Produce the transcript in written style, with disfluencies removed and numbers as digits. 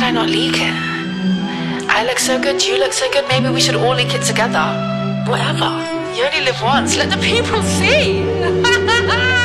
I not leak it? I look so good, you look so good, maybe we should all leak it together. Whatever. You only live once, let the people see.